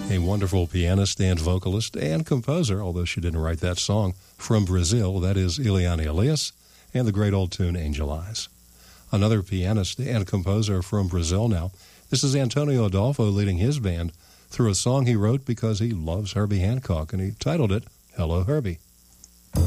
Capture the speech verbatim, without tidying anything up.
A wonderful pianist and vocalist and composer, although she didn't write that song, from Brazil. That is Ileana Elias, and the great old tune Angel Eyes. Another pianist and composer from Brazil now. This is Antonio Adolfo leading his band through a song he wrote because he loves Herbie Hancock, and he titled it Hello, Herbie.